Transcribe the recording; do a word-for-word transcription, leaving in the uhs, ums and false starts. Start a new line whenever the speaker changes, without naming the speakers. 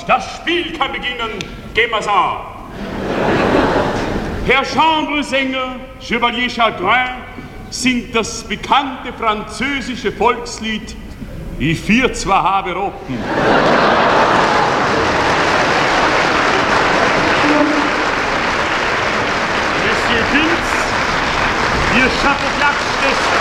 das Spiel kann beginnen. Gehen wir's an. Herr Chambresänger, Chevalier Chagrin, singt das bekannte französische Volkslied Ich vier zwar habe Rotten. Monsieur Vince, Ihr Chapeau-Platz des